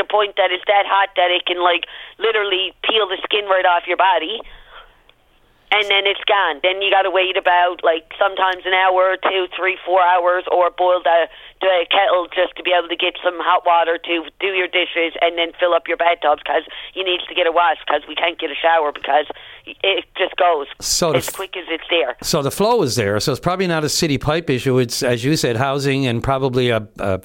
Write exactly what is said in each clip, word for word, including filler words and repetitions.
the point that it's that hot that it can, like, literally peel the skin right off your body. And then it's gone. Then you got to wait about, like, sometimes an hour, two, three, four hours, or boil the, the kettle just to be able to get some hot water to do your dishes and then fill up your bathtubs because you need to get a wash because we can't get a shower because it just goes so as f- quick as it's there. So the flow is there. So it's probably not a city pipe issue. It's, as you said, housing and probably a, a,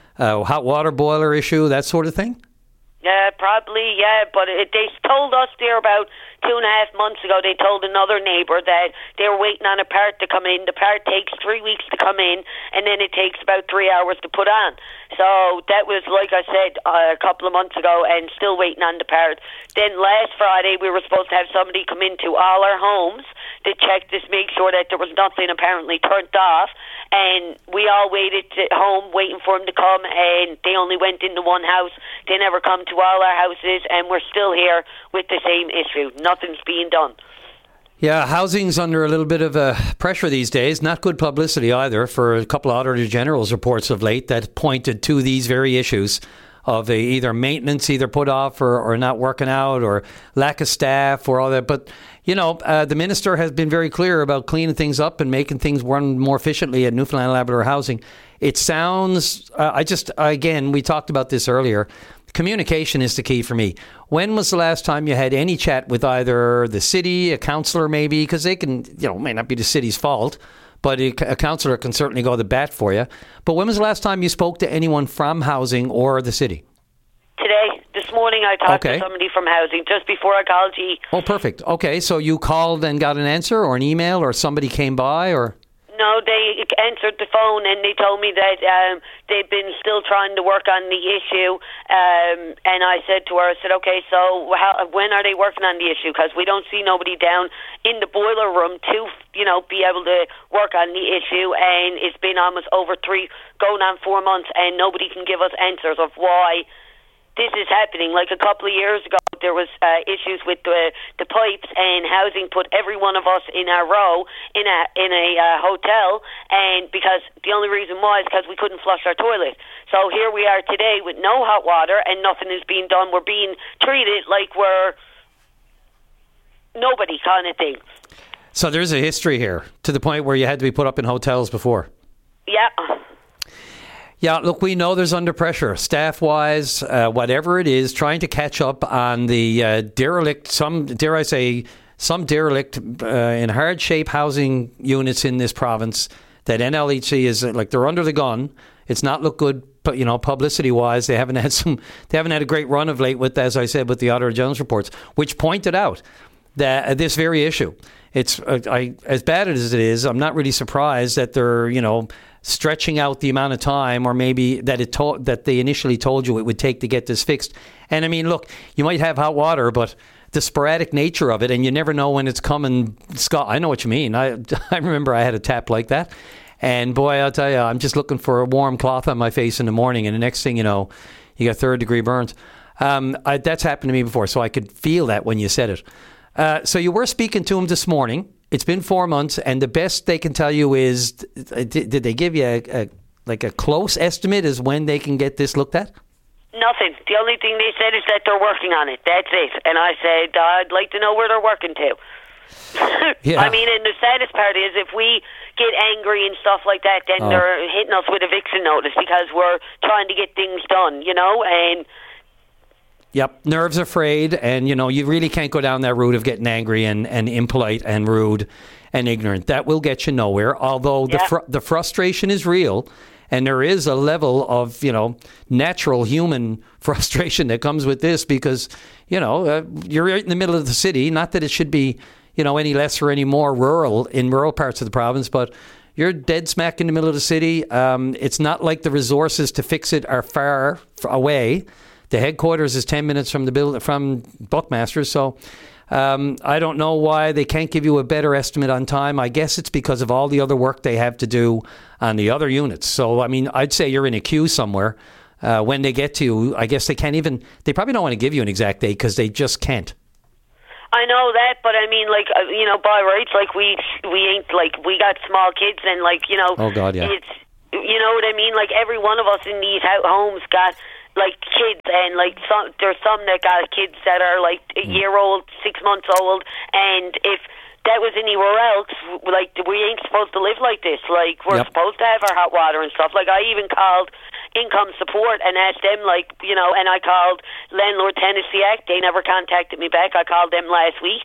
a hot water boiler issue, that sort of thing? Yeah, probably, yeah. But it, they told us there about two and a half months ago, they told another neighbour that they were waiting on a part to come in. The part takes three weeks to come in, and then it takes about three hours to put on. So that was, like I said, uh, a couple of months ago, and still waiting on the part. Then last Friday, we were supposed to have somebody come into all our homes to check this, make sure that there was nothing apparently turned off. And we all waited at home, waiting for him to come, and they only went into one house. They never come to all our houses, and we're still here with the same issue. Nothing's being done. Yeah, housing's under a little bit of uh, pressure these days. Not good publicity either for a couple of Auditor General's reports of late that pointed to these very issues of a, either maintenance either put off or, or not working out or lack of staff or all that. But, you know, uh, the minister has been very clear about cleaning things up and making things run more efficiently at Newfoundland and Labrador Housing. It sounds, uh, I just, again, we talked about this earlier. Communication is the key for me. When was the last time you had any chat with either the city, a councillor maybe, because they can, you know, it may not be the city's fault, but a, a councillor can certainly go to bat for you. But when was the last time you spoke to anyone from housing or the city? Today, this morning, I talked okay. to somebody from housing just before I called you. Oh, perfect. Okay, so you called and got an answer or an email or somebody came by or... No, they answered the phone and they told me that um, they've been still trying to work on the issue. Um, and I said to her, I said, okay, so how, when are they working on the issue? Because we don't see nobody down in the boiler room to, you know, be able to work on the issue. And it's been almost over three, going on four months, and nobody can give us answers of why this is happening. Like a couple of years ago, there was uh, issues with the the pipes, and housing put every one of us in a row in a in a uh, hotel, and because the only reason was because we couldn't flush our toilet. So here we are today with no hot water and nothing is being done. We're being treated like we're nobody kind of thing. So there's a history here to the point where you had to be put up in hotels before. Yeah. Yeah, look, we know there's under pressure, staff-wise, uh, whatever it is, trying to catch up on the uh, derelict, some, dare I say, some derelict uh, in hard-shape housing units in this province that N L H C is, uh, like, they're under the gun. It's not looked good, but, you know, publicity-wise. They haven't had some, they haven't had a great run of late with, as I said, with the Auditor General's reports, which pointed out that uh, this very issue. It's, uh, I, as bad as it is, I'm not really surprised that they're, you know, stretching out the amount of time, or maybe that it told that they initially told you it would take to get this fixed. And I mean, look, you might have hot water, but the sporadic nature of it, and you never know when it's coming. Scott, I know what you mean. I I remember I had a tap like that, and boy, I'll tell you, I'm just looking for a warm cloth on my face in the morning, and the next thing you know, you got third degree burns. Um, I, that's happened to me before, so I could feel that when you said it. Uh, so you were speaking to him this morning. It's been four months, and the best they can tell you is, did, did they give you a, a like a close estimate as when they can get this looked at? Nothing. The only thing they said is that they're working on it. That's it. And I said, I'd like to know where they're working to. Yeah. I mean, and the saddest part is if we get angry and stuff like that, then oh. they're hitting us with eviction notice because we're trying to get things done, you know, and... Yep, nerves are frayed, and, you know, you really can't go down that route of getting angry and, and impolite and rude and ignorant. That will get you nowhere, although yeah. the fr- the frustration is real, and there is a level of, you know, natural human frustration that comes with this because, you know, uh, you're right in the middle of the city. Not that it should be, you know, any less or any more rural in rural parts of the province, but you're dead smack in the middle of the city. Um, it's not like the resources to fix it are far away. The headquarters is ten minutes from the build, from Buckmasters, so um, I don't know why they can't give you a better estimate on time. I guess it's because of all the other work they have to do on the other units. So, I mean, I'd say you're in a queue somewhere. Uh, when they get to you, I guess they can't even, they probably don't want to give you an exact date because they just can't. I know that, but I mean, like, uh, you know, by rights, like, we we ain't, like, we got small kids and, like, you know, oh God, yeah. it's, you know what I mean? Like, every one of us in these homes got like kids, and like some there's some that got kids that are like a year old, six months old, and if that was anywhere else, like we ain't supposed to live like this. Like we're yep. supposed to have our hot water and stuff. Like I even called income support and asked them, like, you know, and I called Landlord Tenancy Act. They never contacted me back. I called them last week,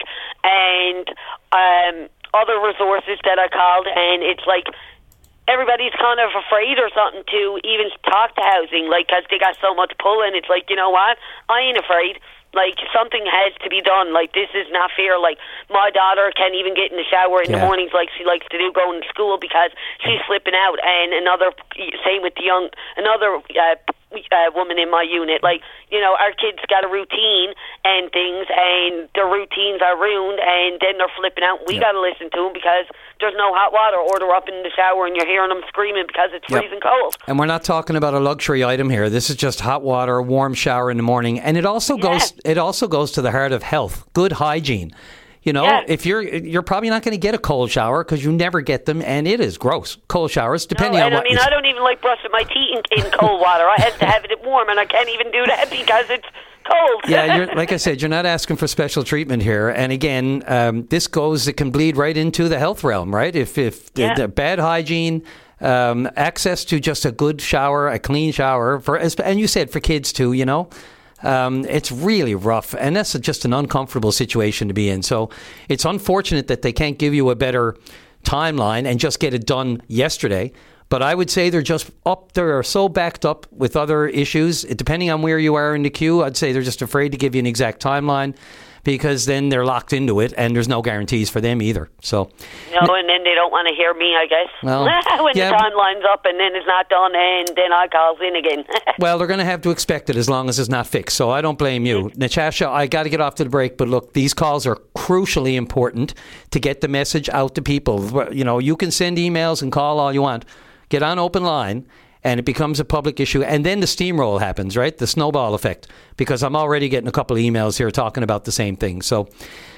and um, other resources that I called, and it's like everybody's kind of afraid or something to even talk to housing, like, because they got so much pull, and it's like, you know what? I ain't afraid. Like, something has to be done. Like, this is not fair. Like, my daughter can't even get in the shower in yeah. the mornings like she likes to do going to school because she's slipping out. And another, same with the young, another uh, uh, woman in my unit. Like, you know, our kids got a routine and things, and their routines are ruined, and then they're flipping out. We yeah. got to listen to them because there's no hot water, or they're up in the shower and you're hearing them screaming because it's yep. freezing cold. And we're not talking about a luxury item here. This is just hot water, warm shower in the morning, and it also yeah. goes it also goes to the heart of health, good hygiene. You know, yeah. if you're you're probably not going to get a cold shower because you never get them, and it is gross. Cold showers, depending no, and on what. I mean, I don't even like brushing my teeth in, in cold water. I have to have it warm, and I can't even do that because it's cold. Yeah, you're, like I said, you're not asking for special treatment here. And again, um, this goes, it can bleed right into the health realm, right? If if yeah. the, the bad hygiene, um, access to just a good shower, a clean shower, for and you said for kids too, you know. Um, it's really rough, and that's just an uncomfortable situation to be in. So it's unfortunate that they can't give you a better timeline and just get it done yesterday. But I would say they're just up, they're so backed up with other issues. Depending on where you are in the queue, I'd say they're just afraid to give you an exact timeline, because then they're locked into it, and there's no guarantees for them either. So no, and then they don't want to hear me, I guess. Well, when yeah, the timeline's up and then it's not done, and then I calls in again. Well, they're going to have to expect it as long as it's not fixed. So I don't blame you, mm-hmm. Natasha. I got to get off to the break, but look, these calls are crucially important to get the message out to people. You know, you can send emails and call all you want. Get on open line, and it becomes a public issue. And then the steamroll happens, right? The snowball effect, because I'm already getting a couple of emails here talking about the same thing. So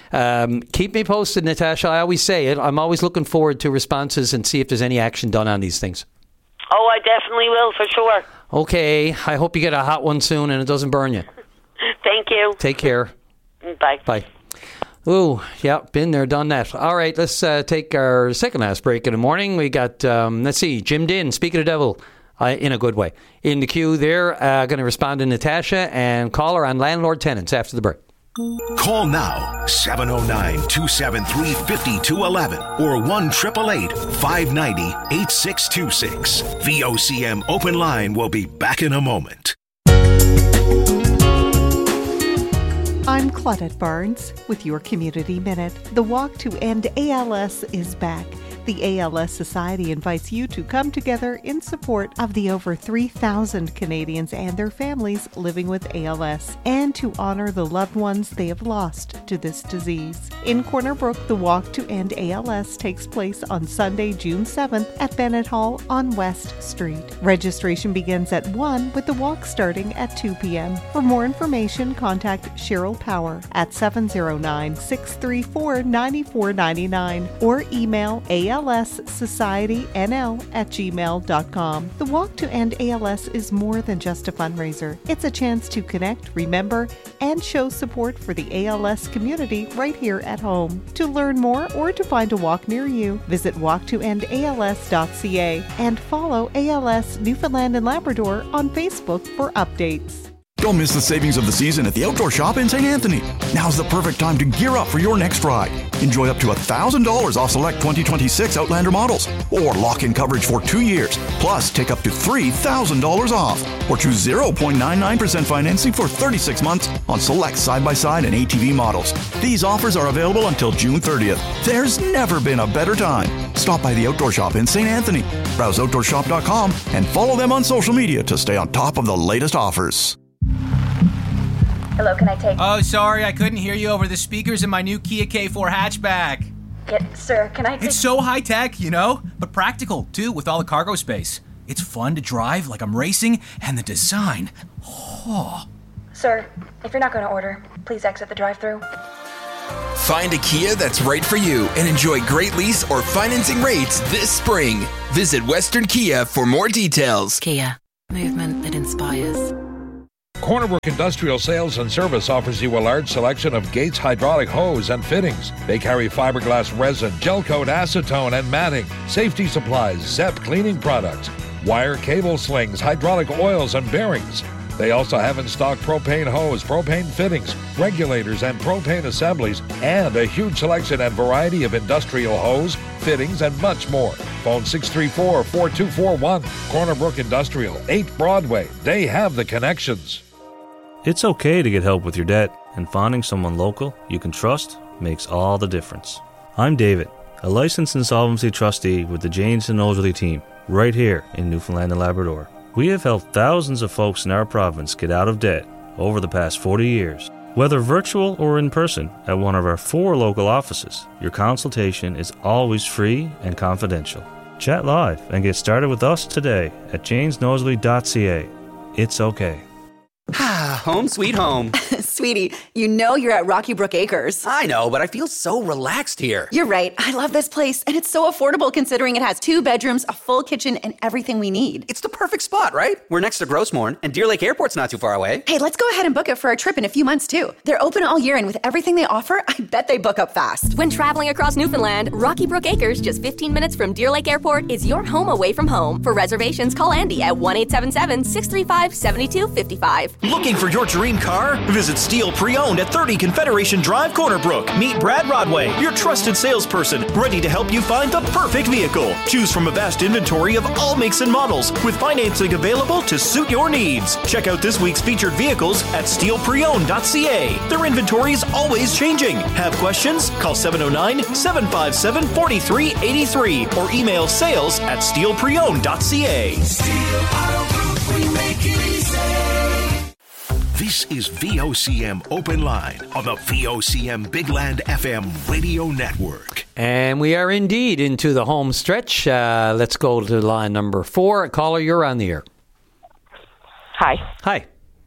um, keep me posted, Natasha. I always say it. I'm always looking forward to responses and see if there's any action done on these things. Oh, I definitely will, for sure. Okay. I hope you get a hot one soon and it doesn't burn you. Thank you. Take care. Bye. Bye. Ooh, yeah, been there, done that. All right, let's uh, take our second last break in the morning. We got, um, let's see, Jim Dinn, speak of the devil, uh, in a good way. In the queue there, uh, going to respond to Natasha and call her on landlord tenants after the break. Call now, seven oh nine, two seven three, five two one one or one eight eight eight, five nine zero, eight six two six. V O C M Open Line will be back in a moment. I'm Claudette Barnes with your Community Minute. The Walk to End A L S is back. The A L S Society invites you to come together in support of the over three thousand Canadians and their families living with A L S, and to honor the loved ones they have lost to this disease. In Corner Brook, the Walk to End A L S takes place on Sunday, June seventh at Bennett Hall on West Street. Registration begins at one, with the walk starting at two p.m. For more information, contact Cheryl Power at seven oh nine, six three four, nine four nine nine or email A L S Society N L at gmail dot com. The Walk to End A L S is more than just a fundraiser. It's a chance to connect, remember, and show support for the A L S community right here at home. To learn more or to find a walk near you, visit walk to end A L S dot c a and follow A L S Newfoundland and Labrador on Facebook for updates. Don't miss the savings of the season at the Outdoor Shop in Saint Anthony. Now's the perfect time to gear up for your next ride. Enjoy up to one thousand dollars off select twenty twenty-six Outlander models, or lock-in coverage for two years. Plus, take up to three thousand dollars off, or choose zero point nine nine percent financing for thirty-six months on select side-by-side and A T V models. These offers are available until June thirtieth. There's never been a better time. Stop by the Outdoor Shop in Saint Anthony. Browse outdoor shop dot com and follow them on social media to stay on top of the latest offers. Hello, can I take... Oh, sorry, I couldn't hear you over the speakers in my new Kia K four hatchback. Yeah, sir, can I take... It's so high-tech, you know, but practical, too, with all the cargo space. It's fun to drive like I'm racing, and the design... Oh. Sir, if you're not going to order, please exit the drive-thru. Find a Kia that's right for you and enjoy great lease or financing rates this spring. Visit Western Kia for more details. Kia, movement that inspires. Corner Brook Industrial Sales and Service offers you a large selection of Gates hydraulic hose and fittings. They carry fiberglass resin, gel coat, acetone, and matting, safety supplies, Zep cleaning products, wire cable slings, hydraulic oils, and bearings. They also have in stock propane hose, propane fittings, regulators, and propane assemblies, and a huge selection and variety of industrial hose, fittings, and much more. Phone six three four, four two four one. Corner Brook Industrial, eight Broadway. They have the connections. It's okay to get help with your debt, and finding someone local you can trust makes all the difference. I'm David, a licensed insolvency trustee with the Janes and Nosworthy team, right here in Newfoundland and Labrador. We have helped thousands of folks in our province get out of debt over the past forty years. Whether virtual or in person at one of our four local offices, your consultation is always free and confidential. Chat live and get started with us today at janes nosworthy dot c a. It's okay. Ah, home sweet home. Sweetie, you know you're at Rocky Brook Acres. I know, but I feel so relaxed here. You're right. I love this place, and it's so affordable considering it has two bedrooms, a full kitchen, and everything we need. It's the perfect spot, right? We're next to Grossmorn, and Deer Lake Airport's not too far away. Hey, let's go ahead and book it for our trip in a few months, too. They're open all year, and with everything they offer, I bet they book up fast. When traveling across Newfoundland, Rocky Brook Acres, just fifteen minutes from Deer Lake Airport, is your home away from home. For reservations, call Andy at one eight seven seven, six three five, seven two five five. Looking for your dream car? Visit Steel Pre-Owned at thirty Confederation Drive, Corner Brook. Meet Brad Rodway, your trusted salesperson, ready to help you find the perfect vehicle. Choose from a vast inventory of all makes and models, with financing available to suit your needs. Check out this week's featured vehicles at steel pre owned dot c a. Their inventory is always changing. Have questions? Call seven oh nine, seven five seven, four three eight three or email sales at steel pre owned dot c a. Steel Auto Group, we make it easy. This is V O C M Open Line on the V O C M Big Land F M radio network. And we are indeed into the home stretch. Uh, let's go to line number four. Caller, you're on the air. Hi. Hi.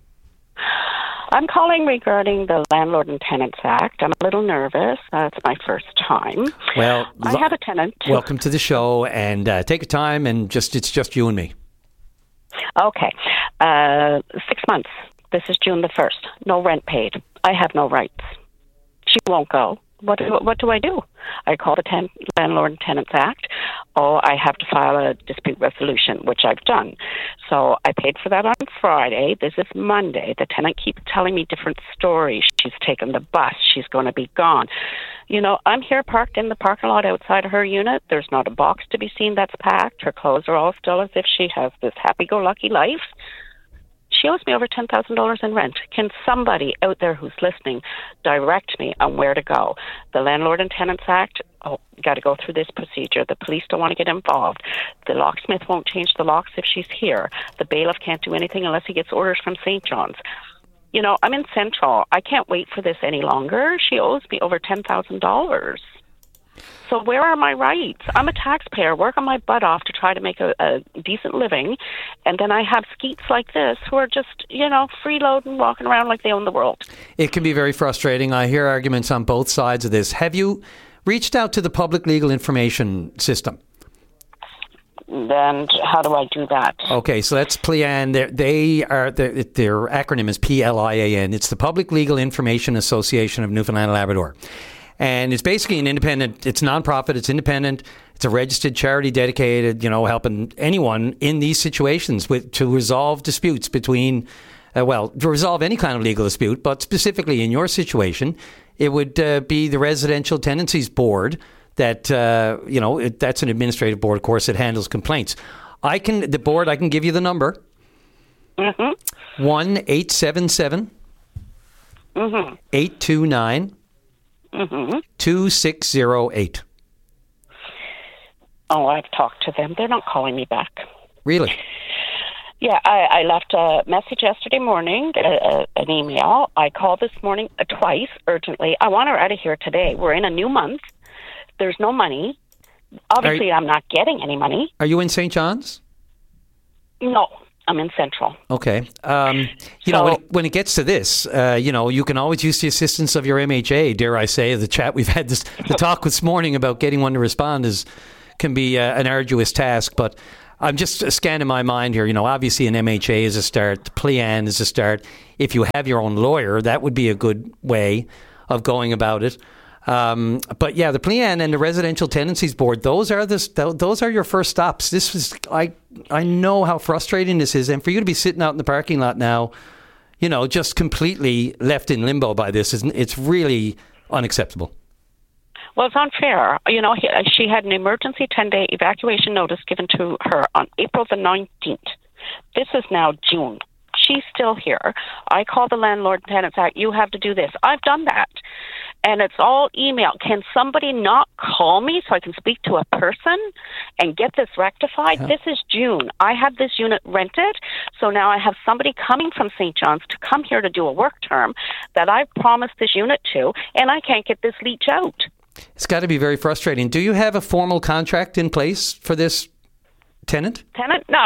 I'm calling regarding the Landlord and Tenants Act. I'm a little nervous. Uh, it's my first time. Well, I have a tenant. Welcome to the show, and uh, take your time, and just it's just you and me. Okay. Uh, six months. This is June the first. No rent paid. I have no rights. She won't go. What do, what do I do? I call the ten- Landlord and Tenants Act. Oh, I have to file a dispute resolution, which I've done. So I paid for that on Friday. This is Monday. The tenant keeps telling me different stories. She's taken the bus. She's going to be gone. You know, I'm here parked in the parking lot outside her unit. There's not a box to be seen that's packed. Her clothes are all still as if she has this happy-go-lucky life. She owes me over ten thousand dollars in rent. Can somebody out there who's listening direct me on where to go? The Landlord and Tenants Act, oh, got to go through this procedure. The police don't want to get involved. The locksmith won't change the locks if she's here. The bailiff can't do anything unless he gets orders from Saint John's. You know, I'm in Central. I can't wait for this any longer. She owes me over ten thousand dollars. So where are my rights? I'm a taxpayer, working my butt off to try to make a, a decent living, and then I have skeets like this who are just, you know, freeloading, walking around like they own the world. It can be very frustrating. I hear arguments on both sides of this. Have you reached out to the Public Legal Information System? Then how do I do that? Okay, so that's P L I A N. They're, they are their, their acronym is P L I A N. It's the Public Legal Information Association of Newfoundland and Labrador. And it's basically an independent, it's nonprofit, it's independent, it's a registered charity dedicated, you know, helping anyone in these situations with to resolve disputes between, uh, well, to resolve any kind of legal dispute, but specifically in your situation, it would uh, be the Residential Tenancies Board that, uh, you know, it, that's an administrative board, of course, that handles complaints. I can, the board, I can give you the number, mm-hmm. one eight seven seven, mm-hmm. eight two nine, Mm-hmm. two six zero eight. Oh, I've talked to them. They're not calling me back. Really? Yeah, I, I left a message yesterday morning, uh, an email. I called this morning uh, twice, urgently. I want her out of here today. We're in a new month. There's no money. Obviously, you, I'm not getting any money. Are you in Saint John's? No. I'm in Central. Okay. Um, you so, know, when it, when it gets to this, uh, you know, you can always use the assistance of your M H A, dare I say. The chat we've had, this, the talk this morning about getting one to respond is can be uh, an arduous task. But I'm just scanning my mind here. You know, obviously an M H A is a start. The Plan is a start. If you have your own lawyer, that would be a good way of going about it. Um, but yeah, the Plan and the Residential Tenancies Board, those are the those are your first stops. This is I I know how frustrating this is, and for you to be sitting out in the parking lot now, you know, just completely left in limbo by this, is it's really unacceptable. Well, it's unfair. You know, he, she had an emergency ten-day evacuation notice given to her on April the nineteenth. This is now June. She's still here. I called the Landlord and Tenants Act. You have to do this. I've done that. And it's all email. Can somebody not call me so I can speak to a person and get this rectified? Yeah. This is June. I have this unit rented, so now I have somebody coming from Saint John's to come here to do a work term that I've promised this unit to, and I can't get this leach out. It's got to be very frustrating. Do you have a formal contract in place for this tenant? Tenant? No.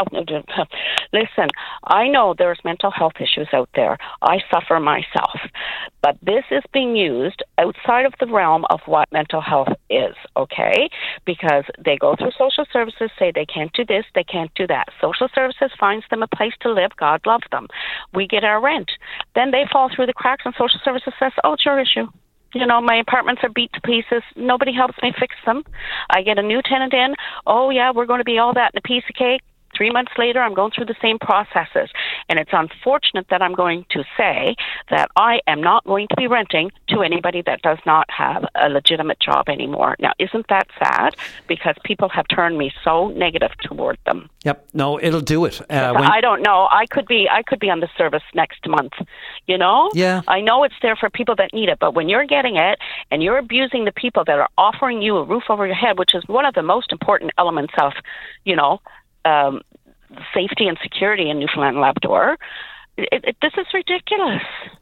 Listen, I know there's mental health issues out there. I suffer myself. But this is being used outside of the realm of what mental health is, okay? Because they go through social services, say they can't do this, they can't do that. Social services finds them a place to live. God love them. We get our rent. Then they fall through the cracks and social services says, oh, it's your issue. You know, my apartments are beat to pieces. Nobody helps me fix them. I get a new tenant in. Oh, yeah, we're going to be all that in a piece of cake. Three months later, I'm going through the same processes. And it's unfortunate that I'm going to say that I am not going to be renting to anybody that does not have a legitimate job anymore. Now, isn't that sad? Because people have turned me so negative toward them. Yep. No, it'll do it. Uh, when... I don't know. I could be I could be on the service next month, you know? Yeah. I know it's there for people that need it, but when you're getting it and you're abusing the people that are offering you a roof over your head, which is one of the most important elements of, you know, Um, safety and security in Newfoundland and Labrador. It, it, this is ridiculous.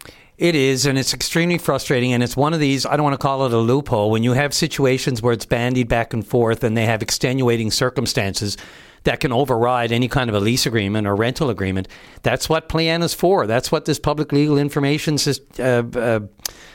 It is, and it's extremely frustrating, and it's one of these, I don't want to call it a loophole, when you have situations where it's bandied back and forth and they have extenuating circumstances that can override any kind of a lease agreement or rental agreement. That's what Plan is for. That's what this public legal information system, uh, uh,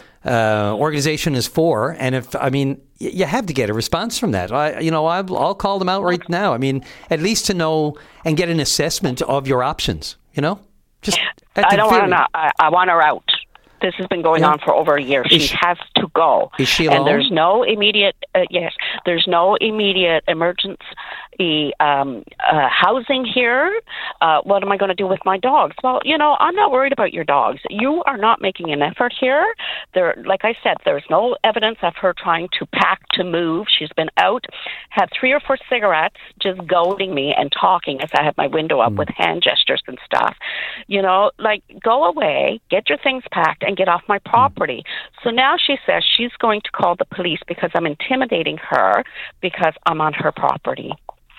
Uh, organization is for. And if, I mean, y- you have to get a response from that. I, you know, I'll, I'll call them out right now. I mean, at least to know and get an assessment of your options, you know? Just I don't want to know. I, I want her out. This has been going yeah. on for over a year. She, she has to go. Is she alone? And there's no immediate, uh, yes, there's no immediate emergency um, uh, housing here. Uh, what am I going to do with my dogs? Well, you know, I'm not worried about your dogs. You are not making an effort here. There, like I said, there's no evidence of her trying to pack to move. She's been out, had three or four cigarettes, just goading me and talking as I have my window up mm. with hand gestures and stuff. You know, like, go away, get your things packed, and get off my property. So now she says she's going to call the police because I'm intimidating her because I'm on her property.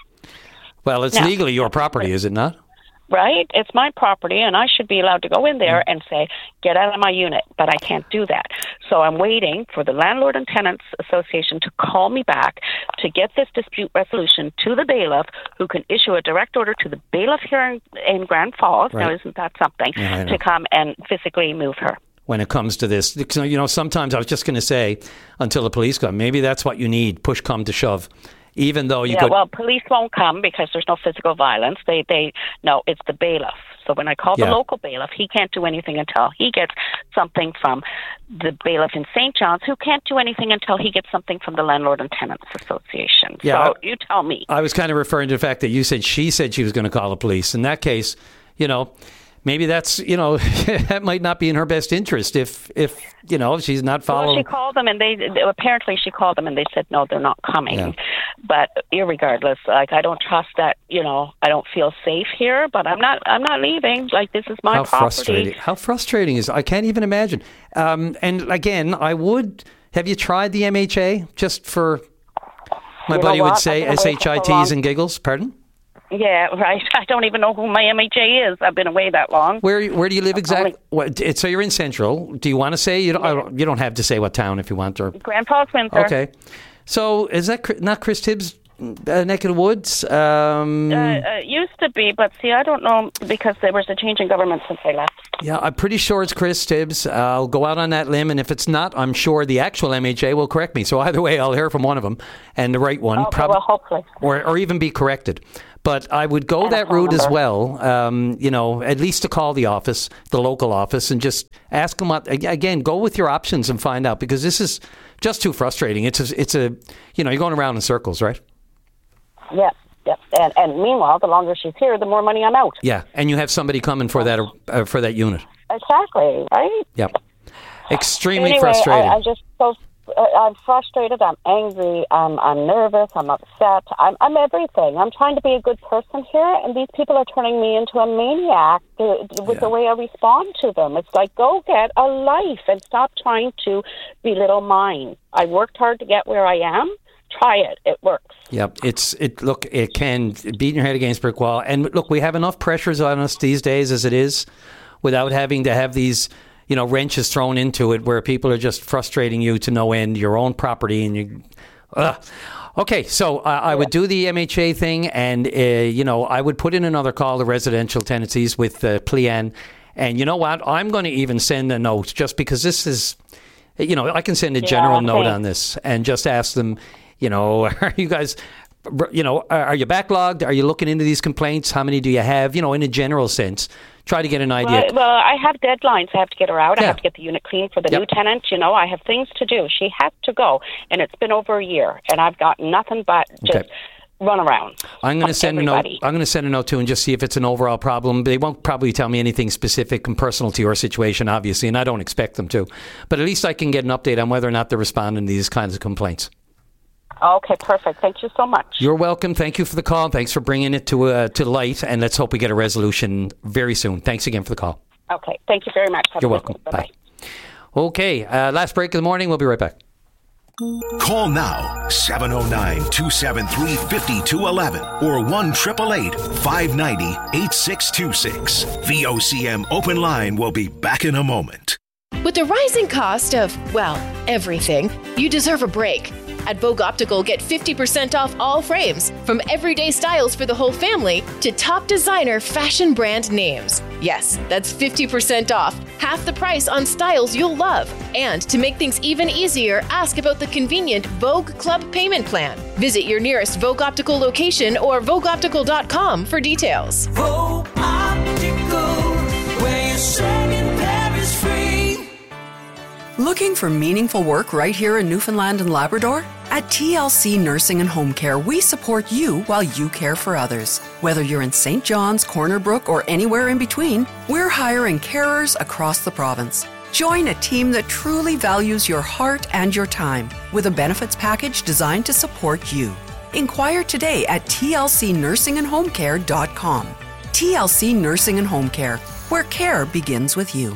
Well, it's now, legally your property, is it not? Right? It's my property, and I should be allowed to go in there and say, get out of my unit, but I can't do that. So I'm waiting for the Landlord and Tenants Association to call me back to get this dispute resolution to the bailiff, who can issue a direct order to the bailiff here in, in Grand Falls, right. Now isn't that something, yeah, to come and physically move her. When it comes to this, you know, sometimes I was just going to say, until the police come, maybe that's what you need, push come to shove. Even though you yeah, could... well, police won't come because there's no physical violence. They, they, no, it's the bailiff. So when I call yeah. the local bailiff, he can't do anything until he gets something from the bailiff in Saint John's, who can't do anything until he gets something from the Landlord and Tenants Association. Yeah, so I, you tell me. I was kind of referring to the fact that you said she said she was going to call the police. In that case, you know... Maybe that's, you know, that might not be in her best interest if, if you know, if she's not following. Well, she called them and they, apparently she called them and they said, no, they're not coming. Yeah. But irregardless, like, I don't trust that, you know, I don't feel safe here, but I'm not, I'm not leaving. Like, this is my How property. Frustrating. How frustrating is, I can't even imagine. Um, and again, I would, have you tried the M H A just for, my you buddy would say S H I Ts and giggles, pardon? Yeah, right. I don't even know who my M H A is. I've been away that long. Where Where do you live exactly? What, so you're in Central. Do you want to say? You don't, yeah. you don't have to say what town if you want. Or Grand Falls, Windsor. Okay. So is that not Chris Tibbs' uh, neck of the woods? Um, uh, uh, used to be, but see, I don't know because there was a change in government since I left. Yeah, I'm pretty sure it's Chris Tibbs. Uh, I'll go out on that limb, and if it's not, I'm sure the actual M H A will correct me. So either way, I'll hear from one of them, and the right one. Okay, prob- well, hopefully. Or, or even be corrected. But I would go And a that phone route as number. well, um, you know, at least to call the office, the local office, and just ask them what, again, go with your options and find out, because this is just too frustrating. It's a, it's a you know, you're going around in circles, right? Yeah, yeah. And, and meanwhile, the longer she's here, the more money I'm out. Yeah, and you have somebody coming for that uh, for that unit. Exactly, right? Yep. Extremely anyway, frustrating. I, I'm just so uh, I'm frustrated. I'm angry. I'm I'm nervous. I'm upset. I'm I'm everything. I'm trying to be a good person here, and these people are turning me into a maniac uh, with Yeah. the way I respond to them. It's like, go get a life and stop trying to belittle mine. I worked hard to get where I am. Try it. It works. Yep, it's it. Look, it can beat your head against a brick wall. And look, we have enough pressures on us these days as it is, without having to have these, you know, wrenches thrown into it, where people are just frustrating you to no end, your own property, and you. Ugh. Okay, so uh, I would do the M H A thing, and uh, you know, I would put in another call to residential tenancies with uh, Plian, and you know what? I'm going to even send a note, just because this is, you know, I can send a general Yeah, note thanks. on this and just ask them. You know, are you guys, you know, are you backlogged? Are you looking into these complaints? How many do you have? You know, in a general sense, try to get an idea. Well, well, I have deadlines. I have to get her out. Yeah. I have to get the unit clean for the Yep. new tenant. You know, I have things to do. She has to go, and it's been over a year, and I've got nothing but just Okay. run around. I'm going to Fuck send a note. everybody. I'm going to send a note too, and just see if it's an overall problem. They won't probably tell me anything specific and personal to your situation, obviously, and I don't expect them to. But at least I can get an update on whether or not they're responding to these kinds of complaints. Okay, perfect. Thank you so much. You're welcome. Thank you for the call. Thanks for bringing it to uh, to light, and let's hope we get a resolution very soon. Thanks again for the call. Okay, thank you very much. Have You're a good welcome. day. Bye. Okay, uh, last break of the morning. We'll be right back. Call now seven oh nine, two seven three, five two one one or one eight eight eight, five nine zero, eight six two six. V O C M Open Line will be back in a moment. With the rising cost of, well, everything, you deserve a break. At Vogue Optical, get fifty percent off all frames, from everyday styles for the whole family to top designer fashion brand names. Yes, that's fifty percent off, half the price on styles you'll love. And to make things even easier, ask about the convenient Vogue Club payment plan. Visit your nearest Vogue Optical location or vogue optical dot com for details. Vogue Optical, where your second pair is free. Looking for meaningful work right here in Newfoundland and Labrador? At T L C Nursing and Home Care, we support you while you care for others. Whether you're in Saint John's, Corner Brook, or anywhere in between, we're hiring carers across the province. Join a team that truly values your heart and your time with a benefits package designed to support you. Inquire today at T L C nursing and home care dot com. T L C Nursing and Home Care, where care begins with you.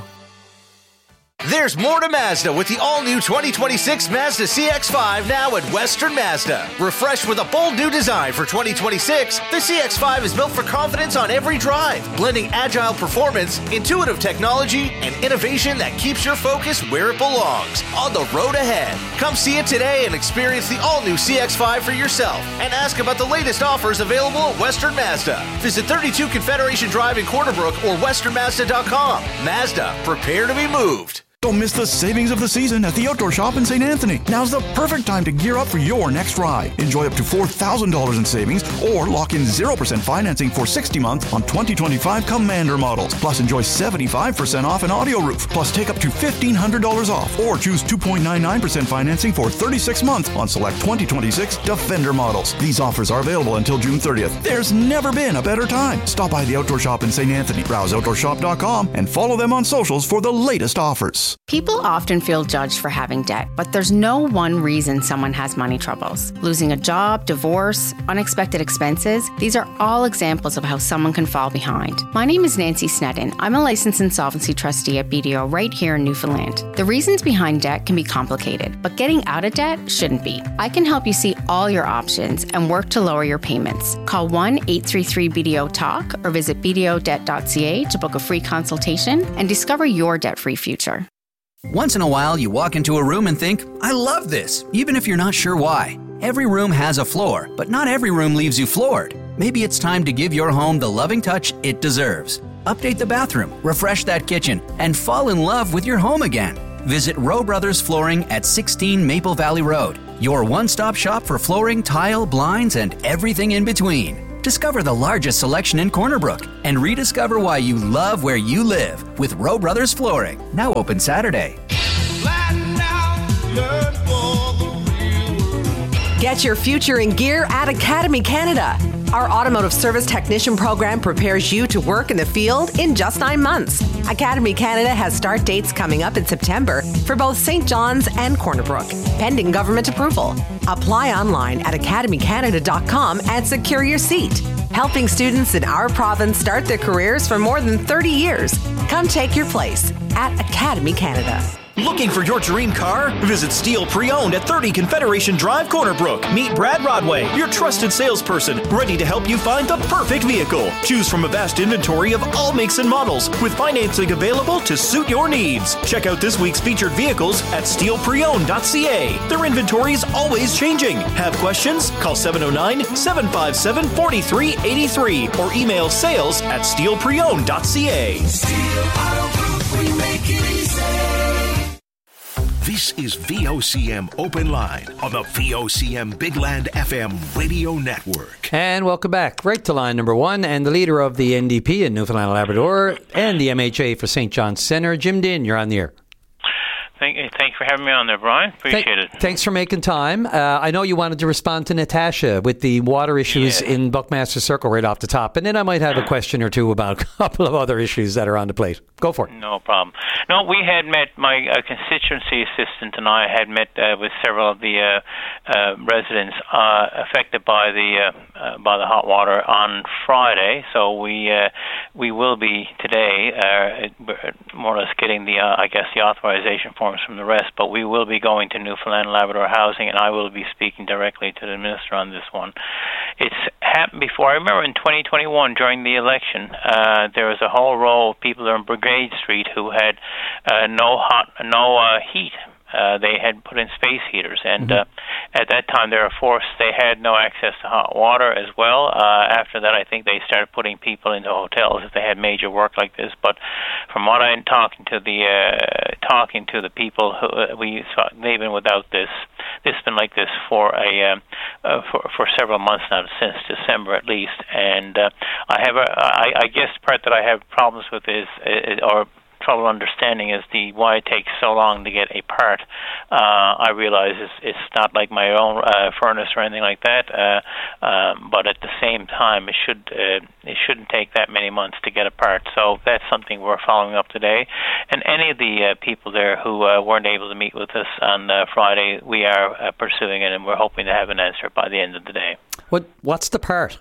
There's more to Mazda with the all-new twenty twenty-six Mazda C X five now at Western Mazda. Refreshed with a bold new design for twenty twenty-six, the C X five is built for confidence on every drive, blending agile performance, intuitive technology, and innovation that keeps your focus where it belongs, on the road ahead. Come see it today and experience the all-new C X five for yourself, and ask about the latest offers available at Western Mazda. Visit thirty-two Confederation Drive in Corner Brook or western mazda dot com. Mazda, prepare to be moved. Don't miss the savings of the season at the Outdoor Shop in Saint Anthony. Now's the perfect time to gear up for your next ride. Enjoy up to four thousand dollars in savings or lock in zero percent financing for sixty months on twenty twenty-five Commander models. Plus, enjoy seventy-five percent off an audio roof. Plus, take up to fifteen hundred dollars off or choose two point nine nine percent financing for thirty-six months on select twenty twenty-six Defender models. These offers are available until June thirtieth. There's never been a better time. Stop by the Outdoor Shop in Saint Anthony. Browse outdoor shop dot com and follow them on socials for the latest offers. People often feel judged for having debt, but there's no one reason someone has money troubles. Losing a job, divorce, unexpected expenses, these are all examples of how someone can fall behind. My name is Nancy Snedden. I'm a licensed insolvency trustee at B D O right here in Newfoundland. The reasons behind debt can be complicated, but getting out of debt shouldn't be. I can help you see all your options and work to lower your payments. Call one eight three three B D O talk or visit b d o debt dot c a to book a free consultation and discover your debt-free future. Once in a while, you walk into a room and think, I love this, even if you're not sure why. Every room has a floor, but not every room leaves you floored. Maybe it's time to give your home the loving touch it deserves. Update the bathroom, refresh that kitchen, and fall in love with your home again. Visit Rowe Brothers Flooring at sixteen Maple Valley Road, your one-stop shop for flooring, tile, blinds, and everything in between. Discover the largest selection in Corner Brook and rediscover why you love where you live with Rowe Brothers Flooring. Now open Saturday. Get your future in gear at Academy Canada. Our automotive service technician program prepares you to work in the field in just nine months. Academy Canada has start dates coming up in September for both Saint John's and Corner Brook, pending government approval. Apply online at academy canada dot com and secure your seat. Helping students in our province start their careers for more than thirty years. Come take your place at Academy Canada. Looking for your dream car? Visit Steel Pre-Owned at thirty Confederation Drive, Corner Brook. Meet Brad Rodway, your trusted salesperson, ready to help you find the perfect vehicle. Choose from a vast inventory of all makes and models, with financing available to suit your needs. Check out this week's featured vehicles at steel pre owned dot c a. Their inventory is always changing. Have questions? Call seven oh nine, seven five seven, four three eight three or email sales at steel pre owned dot c a. Steel Auto Group, we make it easy. This is V O C M Open Line on the V O C M Big Land F M radio network. And welcome back. Right to line number one, and the leader of the N D P in Newfoundland and Labrador and the M H A for Saint John's Centre, Jim Dinn, you're on the air. Thank you, thank you for having me on there, Brian. Appreciate Th- it. Thanks for making time. Uh, I know you wanted to respond to Natasha with the water issues Yeah. in Buckmaster Circle right off the top, and then I might have a question or two about a couple of other issues that are on the plate. Go for it. No problem. No, we had met, my uh, constituency assistant and I had met uh, with several of the uh, uh, residents uh, affected by the uh, uh, by the hot water on Friday. So we uh, we will be today uh, more or less getting the uh, I guess the authorization forms from the rest, but we will be going to Newfoundland and Labrador Housing, and I will be speaking directly to the minister on this one. It's happened before. I remember in twenty twenty-one during the election, uh, there was a whole row of people on Brigade Street who had uh, no hot, no uh, heat. Uh, they had put in space heaters, and uh, at that time they were forced. They had no access to hot water as well. Uh, after that, I think they started putting people into hotels if they had major work like this. But from what I'm talking to the uh, talking to the people who uh, we saw, they've been without this. This has been like this for a um, uh, for for several months now, since December at least. And uh, I have a I, I guess the part that I have problems with is, is or trouble understanding is the why it takes so long to get a part. Uh, I realize it's, it's not like my own uh, furnace or anything like that, uh, um, but at the same time, it should uh, it shouldn't take that many months to get a part. So that's something we're following up today. And any of the uh, people there who uh, weren't able to meet with us on uh, Friday, we are uh, pursuing it, and we're hoping to have an answer by the end of the day. What What's the part?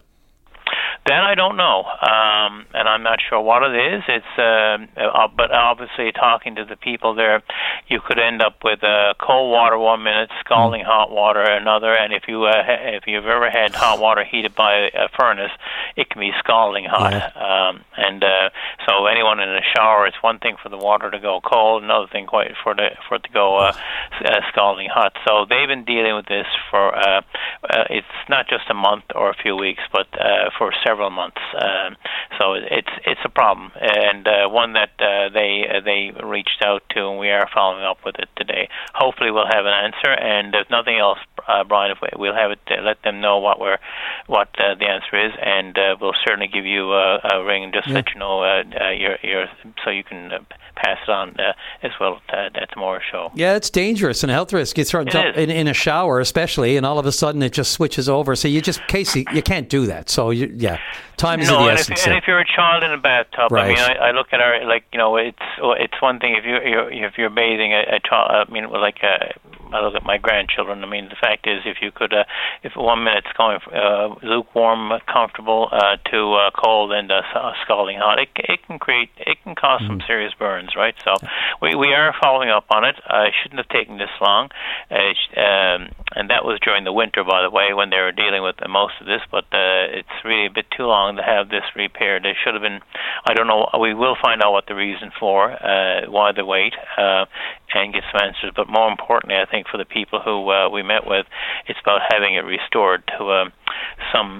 That I don't know, um, and I'm not sure what it is. It's, uh, uh, but obviously, talking to the people there, you could end up with uh, cold water one minute, scalding hot water another. And if you uh, ha- if you've ever had hot water heated by a furnace, it can be scalding hot. Yeah. Um, and uh, so, anyone in a shower, it's one thing for the water to go cold, another thing quite for the for it to go uh, uh, scalding hot. So they've been dealing with this for uh, uh, it's not just a month or a few weeks, but uh, for several several months. Um, so it's it's a problem, and uh, one that uh, they uh, they reached out to, and we are following up with it today. Hopefully, we'll have an answer, and if nothing else, uh, Brian, if we, we'll have it, uh, let them know what we're what uh, the answer is, and uh, we'll certainly give you uh, a ring and just yeah. let you know uh, uh, your your so you can uh, pass it on uh, as well at, at tomorrow's show. Yeah, it's dangerous and a health risk. You throw it up in, in a shower, especially, and all of a sudden it just switches over. So you just, Casey, you can't do that. So you, yeah, time is no, of the and essence. If, and if you're a child in a bathtub, right. I mean, I, I look at our like you know, it's it's one thing if you're, you're if you're bathing a, a child. I mean, like a, I look at my grandchildren. I mean, the fact is, if you could, uh, if one minute's going uh, lukewarm, comfortable uh, to uh, cold and uh, scalding hot, it it can create it can cause mm-hmm. some serious burns, right? So we we are following up on it. Uh, it shouldn't have taken this long, uh, um, and that was during the winter, by the way, when they were dealing with the most of this. But uh, it's really a bit too long to have this repaired. It should have been. I don't know. We will find out what the reason for uh, why the wait uh, and get some answers. But more importantly, I think for the people who uh, we met with, it's about having it restored to uh, some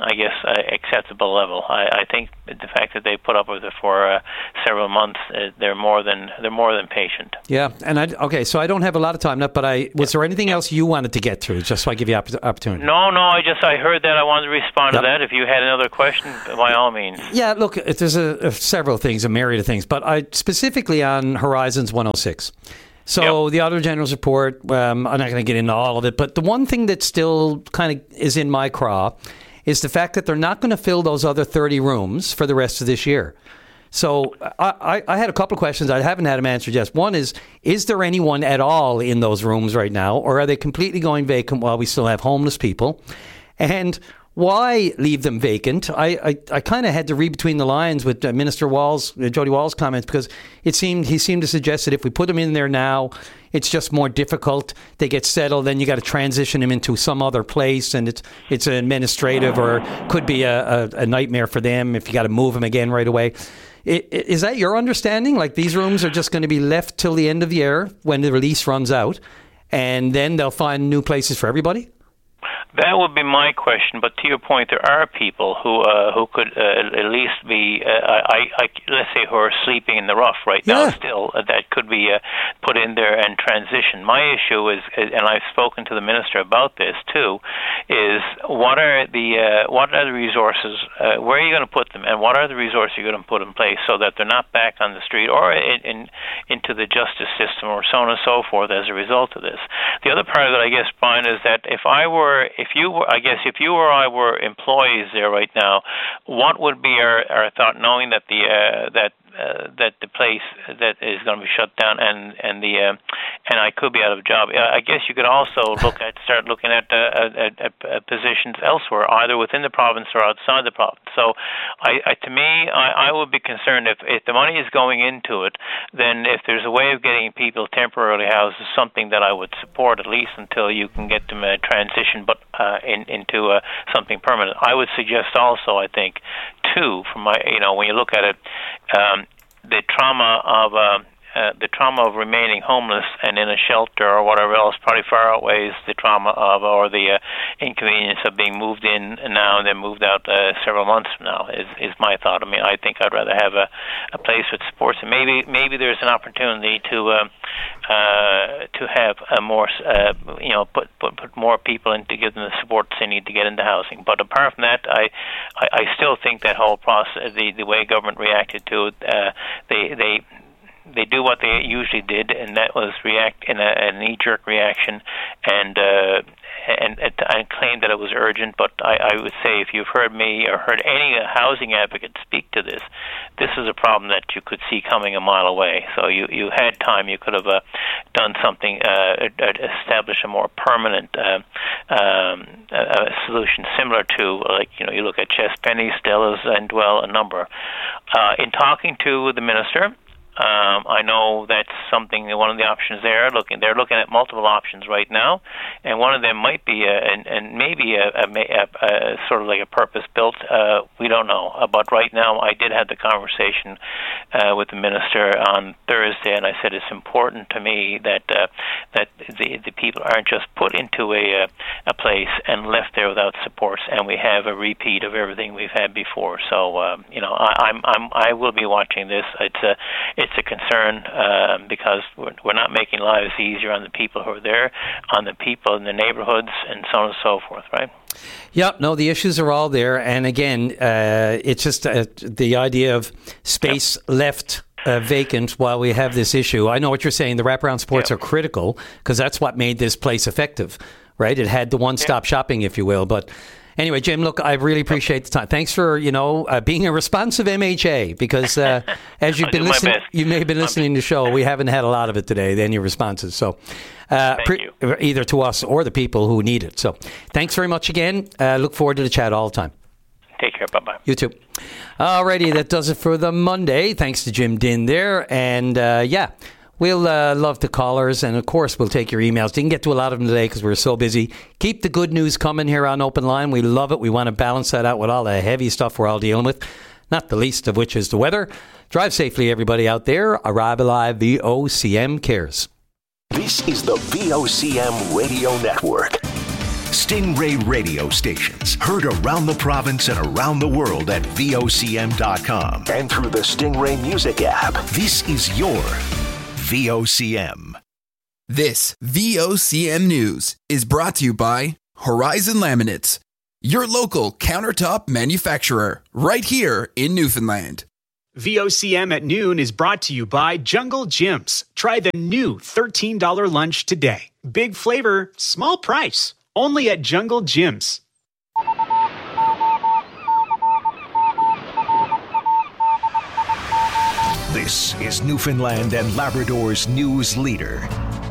I guess, uh, acceptable level. I, I think the fact that they put up with it for uh, several months, uh, they're more than they're more than patient. Yeah, and I okay, so I don't have a lot of time left, but I was there anything else you wanted to get through, just so I give you opp- opportunity? No, no, I just I heard that. I wanted to respond Yep. to that. If you had another question, by all means. Yeah, look, there's a, a several things, a myriad of things, but I specifically on Horizons one oh six. So the Auditor General's report, um, I'm not going to get into all of it, but the one thing that still kind of is in my craw is the fact that they're not going to fill those other thirty rooms for the rest of this year. So I, I, I had a couple of questions. I haven't had them answered yet. One is, is there anyone at all in those rooms right now, or are they completely going vacant while we still have homeless people? And why leave them vacant? I, I, I kind of had to read between the lines with uh, Minister Walls, uh, Jody Wall's comments, because it seemed he seemed to suggest that if we put them in there now, it's just more difficult. They get settled, then you got to transition them into some other place, and it's it's administrative or could be a, a, a nightmare for them if you got to move them again right away. I, is that your understanding? Like these rooms are just going to be left till the end of the year when the release runs out, and then they'll find new places for everybody? That would be my question, but to your point, there are people who uh, who could uh, at least be, uh, I, I, let's say, who are sleeping in the rough right now. Yeah. Still, uh, that could be uh, put in there and transition. My issue is, and I've spoken to the minister about this too, is what are the uh, what are the resources? Uh, where are you going to put them, and what are the resources you're going to put in place so that they're not back on the street or in, in into the justice system or so on and so forth as a result of this. The other part of it, I guess, Brian, is that if I were If you were, I guess, if you or I were employees there right now, what would be our, our thought, knowing that the uh, that uh, that the place that is going to be shut down and and the uh, and I could be out of a job? I guess you could also look at start looking at, uh, at, at, at positions elsewhere, either within the province or outside the province. So, I, I to me, I, I would be concerned if if the money is going into it, then if there's a way of getting people temporarily housed, is something that I would support at least until you can get them a transition, but uh, in, into uh, something permanent. I would suggest also, I think, too, from my you know when you look at it. Um, the trauma of uh, uh, the trauma of remaining homeless and in a shelter or whatever else probably far outweighs the trauma of or the uh, inconvenience of being moved in now and then moved out uh, several months from now. Is is my thought. I mean, I think I'd rather have a, a place with supports, and maybe maybe there's an opportunity to uh, uh, to have a more uh, you know put, put put more people in to give them the supports they need to get into housing. But apart from that, I I, I still think that whole process, the the way government reacted to it, uh, they they. They do what they usually did, and that was react in a, a knee-jerk reaction, and uh, and, and claim that it was urgent. But I, I would say, if you've heard me or heard any housing advocate speak to this, this is a problem that you could see coming a mile away. So you, you had time; you could have uh, done something, uh, establish a more permanent uh, um, a solution, similar to like you know you look at Chess Penny, Stella's, and well, a number. Uh, in talking to the minister. Um, I know that's something. One of the options they're looking. They're looking at multiple options right now, and one of them might be a, and, and maybe a, a, a, a sort of like a purpose-built. Uh, we don't know. Uh, but right now, I did have the conversation uh, with the minister on Thursday, and I said it's important to me that uh, that the the people aren't just put into a a place and left there without supports, and we have a repeat of everything we've had before. So um, you know, I, I'm I'm I will be watching this. It's a It's a concern uh, because we're, we're not making lives easier on the people who are there, on the people in the neighborhoods, and so on and so forth, right? Yeah, no, the issues are all there. And again, uh, it's just uh, the idea of space yep. left uh, vacant while we have this issue. I know what you're saying. The wraparound supports yep. are critical because that's what made this place effective, right? It had the one-stop yep. shopping, if you will, but... Anyway, Jim, look, I really appreciate the time. Thanks for, you know, uh, being a responsive M H A because uh, as you've been listening, you may have been listening to the show. We haven't had a lot of it today, any responses. So uh, pre- either to us or the people who need it. So thanks very much again. Uh, look forward to the chat all the time. Take care. Bye-bye. You too. Alrighty, that does it for the Monday. Thanks to Jim Dinn there. And uh, yeah. We'll uh, love the callers, and of course, we'll take your emails. Didn't get to a lot of them today because we're so busy. Keep the good news coming here on Open Line. We love it. We want to balance that out with all the heavy stuff we're all dealing with, not the least of which is the weather. Drive safely, everybody out there. Arrive Alive, V O C M cares. This is the V O C M Radio Network. Stingray radio stations. Heard around the province and around the world at V O C M dot com and through the Stingray Music app. This is your V O C M. This V O C M News is brought to you by Horizon Laminates, your local countertop manufacturer, right here in Newfoundland. V O C M at noon is brought to you by Jungle Gyms. Try the new thirteen dollars lunch today. Big flavor, small price. Only at Jungle Gyms. This is Newfoundland and Labrador's news leader.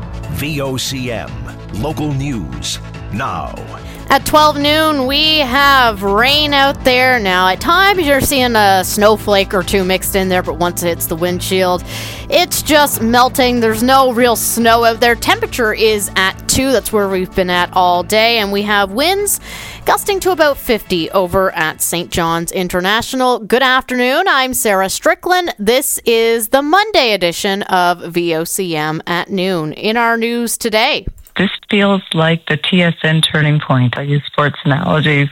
V O C M, local news, now. At twelve noon, we have rain out there. Now, at times, you're seeing a snowflake or two mixed in there, but once it hits the windshield, it's just melting. There's no real snow out there. Temperature is at two. That's where we've been at all day. And we have winds gusting to about fifty over at Saint John's International. Good afternoon. I'm Sarah Strickland. This is the Monday edition of V O C M at noon. In our news today, this feels like the T S N turning point. I use sports analogies.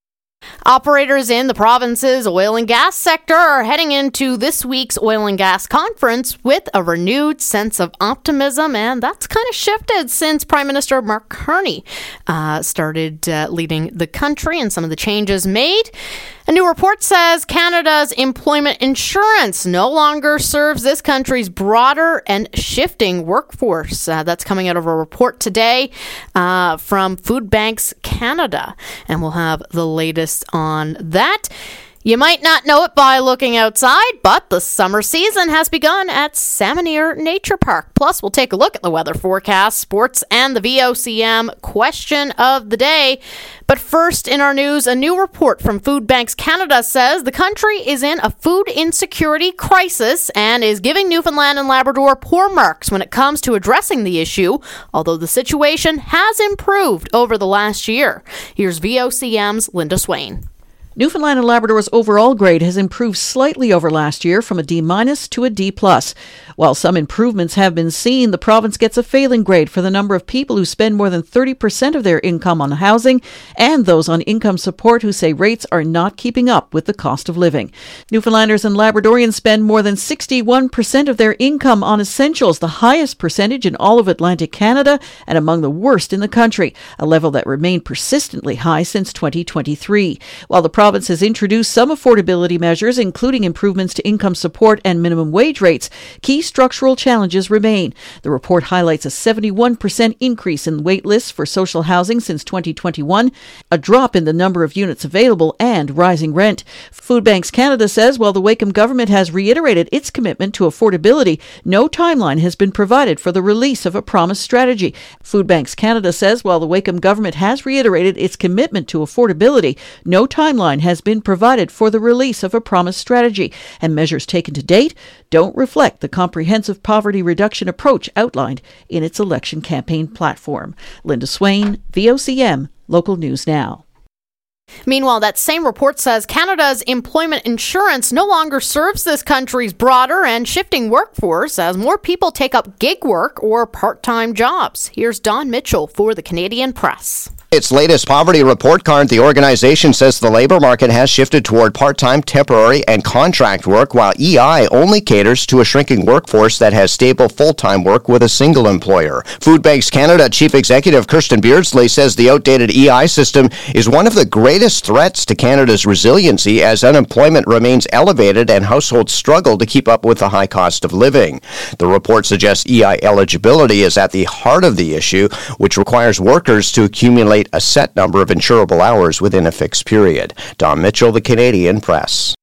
Operators in the province's oil and gas sector are heading into this week's oil and gas conference with a renewed sense of optimism, and that's kind of shifted since Prime Minister Mark Carney uh, started uh, leading the country and some of the changes made. A new report says Canada's employment insurance no longer serves this country's broader and shifting workforce. Uh, that's coming out of a report today uh, from Food Banks Canada, and we'll have the latest on that. You might not know it by looking outside, but the summer season has begun at Salmoneer Nature Park. Plus, we'll take a look at the weather forecast, sports, and the V O C M question of the day. But first, in our news, a new report from Food Banks Canada says the country is in a food insecurity crisis and is giving Newfoundland and Labrador poor marks when it comes to addressing the issue, although the situation has improved over the last year. Here's V O C M's Linda Swain. Newfoundland and Labrador's overall grade has improved slightly over last year from a D minus to a D plus. While some improvements have been seen, the province gets a failing grade for the number of people who spend more than thirty percent of their income on housing and those on income support who say rates are not keeping up with the cost of living. Newfoundlanders and Labradorians spend more than sixty-one percent of their income on essentials, the highest percentage in all of Atlantic Canada and among the worst in the country, a level that remained persistently high since twenty twenty-three. While the province has introduced some affordability measures, including improvements to income support and minimum wage rates, key structural challenges remain. The report highlights a seventy-one percent increase in wait lists for social housing since twenty twenty-one, a drop in the number of units available, and rising rent. Food Banks Canada says while the Wakeham government has reiterated its commitment to affordability, no timeline has been provided for the release of a promised strategy. Food Banks Canada says while the Wakeham government has reiterated its commitment to affordability, no timeline has been provided for the release of a promised strategy, and measures taken to date don't reflect the comprehensive poverty reduction approach outlined in its election campaign platform. Linda Swain, V O C M, Local News Now. Meanwhile, that same report says Canada's employment insurance no longer serves this country's broader and shifting workforce as more people take up gig work or part-time jobs. Here's Don Mitchell for the Canadian Press. Its latest poverty report card, the organization says the labor market has shifted toward part-time, temporary, and contract work, while E I only caters to a shrinking workforce that has stable full-time work with a single employer. Food Banks Canada Chief Executive Kirsten Beardsley says the outdated E I system is one of the greatest threats to Canada's resiliency as unemployment remains elevated and households struggle to keep up with the high cost of living. The report suggests E I eligibility is at the heart of the issue, which requires workers to accumulate a set number of insurable hours within a fixed period. Don Mitchell, the Canadian Press.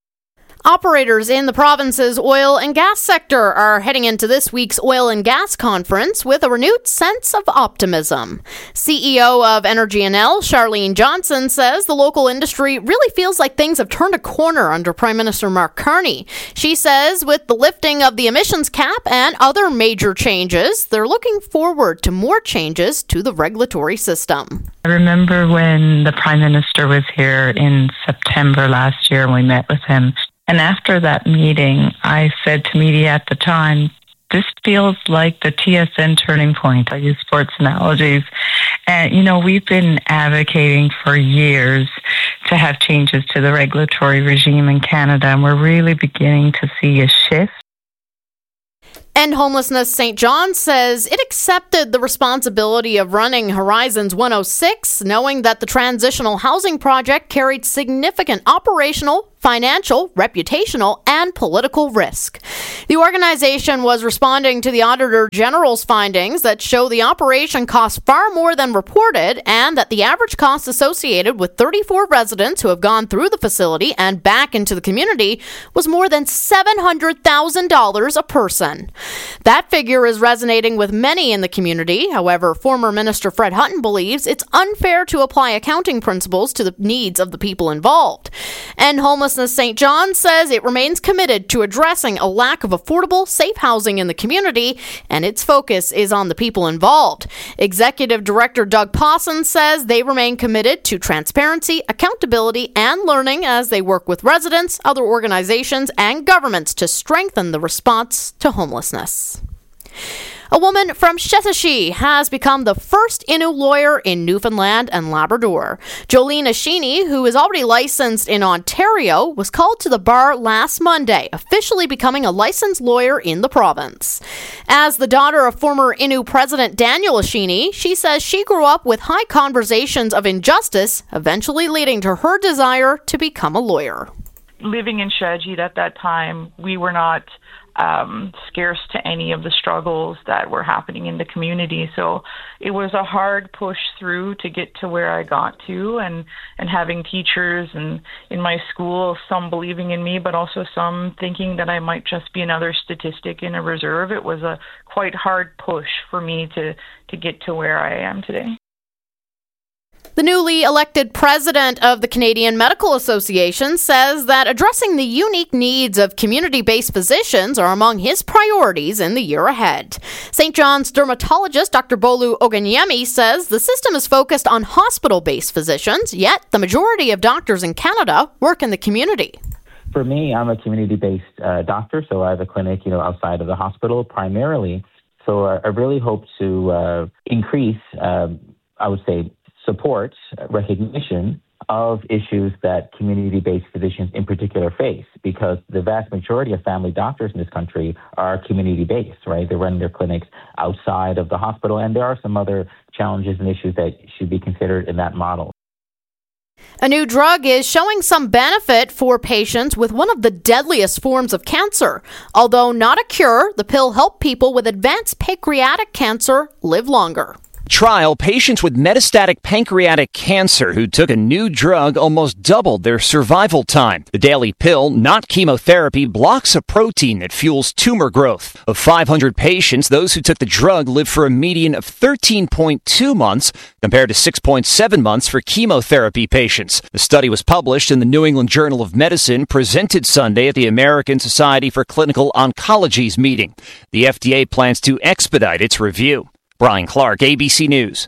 Operators in the province's oil and gas sector are heading into this week's oil and gas conference with a renewed sense of optimism. C E O of Energy N L, Charlene Johnson, says the local industry really feels like things have turned a corner under Prime Minister Mark Carney. She says with the lifting of the emissions cap and other major changes, they're looking forward to more changes to the regulatory system. I remember when the Prime Minister was here in September last year and we met with him. And after that meeting, I said to media at the time, this feels like the T S N turning point. I use sports analogies. And, you know, we've been advocating for years to have changes to the regulatory regime in Canada, and we're really beginning to see a shift. End Homelessness Saint John says it accepted the responsibility of running Horizons one oh six, knowing that the transitional housing project carried significant operational, financial, reputational, and political risk. The organization was responding to the Auditor General's findings that show the operation cost far more than reported and that the average cost associated with thirty-four residents who have gone through the facility and back into the community was more than seven hundred thousand dollars a person. That figure is resonating with many in the community. However, former Minister Fred Hutton believes it's unfair to apply accounting principles to the needs of the people involved. And Homelessness Saint John says it remains committed to addressing a lack of affordable, safe housing in the community, and its focus is on the people involved. Executive Director Doug Pawson says they remain committed to transparency, accountability, and learning as they work with residents, other organizations, and governments to strengthen the response to homelessness. A woman from Sheshatshiu has become the first Innu lawyer in Newfoundland and Labrador. Jolene Ashini, who is already licensed in Ontario, was called to the bar last Monday, officially becoming a licensed lawyer in the province. As the daughter of former Innu President Daniel Ashini, she says she grew up with high conversations of injustice, eventually leading to her desire to become a lawyer. Living in Sheshatshiu at that time, we were not Um, scarce to any of the struggles that were happening in the community. So it was a hard push through to get to where I got to, and, and having teachers and in my school, some believing in me, but also some thinking that I might just be another statistic in a reserve. It was a quite hard push for me to, to get to where I am today. The newly elected president of the Canadian Medical Association says that addressing the unique needs of community-based physicians are among his priorities in the year ahead. Saint John's dermatologist Doctor Bolu Oganyemi says the system is focused on hospital-based physicians, yet the majority of doctors in Canada work in the community. For me, I'm a community-based uh, doctor, so I have a clinic, you know, outside of the hospital primarily. So uh, I really hope to uh, increase, uh, I would say, support, recognition of issues that community-based physicians in particular face, because the vast majority of family doctors in this country are community-based, right? They run their clinics outside of the hospital, and there are some other challenges and issues that should be considered in that model. A new drug is showing some benefit for patients with one of the deadliest forms of cancer. Although not a cure, the pill helped people with advanced pancreatic cancer live longer. Trial, patients with metastatic pancreatic cancer who took a new drug almost doubled their survival time. The daily pill, not chemotherapy, blocks a protein that fuels tumor growth. Of five hundred patients, those who took the drug lived for a median of thirteen point two months compared to six point seven months for chemotherapy patients. The study was published in the New England Journal of Medicine, presented Sunday at the American Society for Clinical Oncology's meeting. The F D A plans to expedite its review. Brian Clark, A B C News.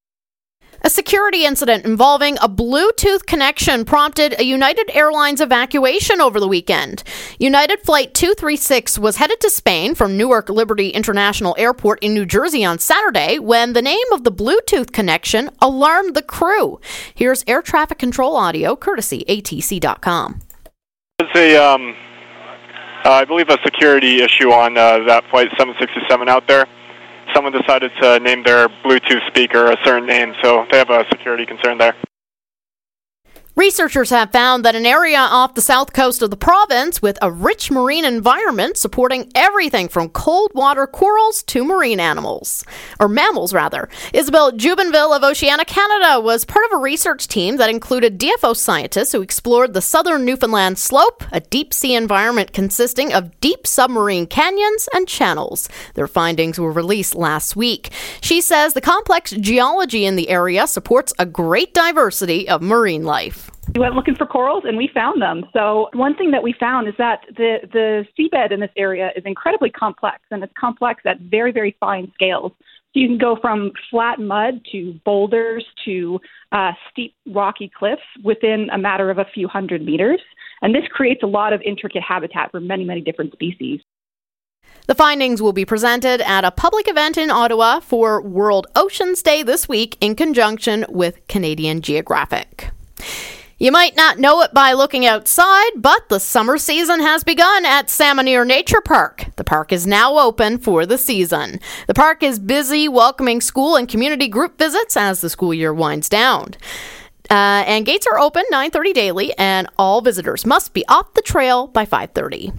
A security incident involving a Bluetooth connection prompted a United Airlines evacuation over the weekend. United Flight two thirty-six was headed to Spain from Newark Liberty International Airport in New Jersey on Saturday when the name of the Bluetooth connection alarmed the crew. Here's air traffic control audio, courtesy A T C dot com. It's a, um, uh, I believe, a security issue on uh, that flight seven sixty-seven out there. Someone decided to name their Bluetooth speaker a certain name, so they have a security concern there. Researchers have found that an area off the south coast of the province with a rich marine environment supporting everything from cold water corals to marine animals, or mammals rather. Isabel Jubenville of Oceana Canada was part of a research team that included D F O scientists who explored the southern Newfoundland slope, a deep sea environment consisting of deep submarine canyons and channels. Their findings were released last week. She says the complex geology in the area supports a great diversity of marine life. We went looking for corals and we found them. So one thing that we found is that the, the seabed in this area is incredibly complex, and it's complex at very, very fine scales. So you can go from flat mud to boulders to uh, steep rocky cliffs within a matter of a few hundred meters. And this creates a lot of intricate habitat for many, many different species. The findings will be presented at a public event in Ottawa for World Oceans Day this week in conjunction with Canadian Geographic. You might not know it by looking outside, but the summer season has begun at Salmoneer Nature Park. The park is now open for the season. The park is busy welcoming school and community group visits as the school year winds down. Uh, and gates are open nine thirty daily, and all visitors must be off the trail by five thirty.